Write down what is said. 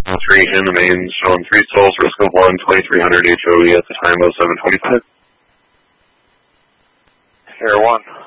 3 in the main, showing 3 souls, risk of 1, 2300 HOE at the time of 7:25. Air 1.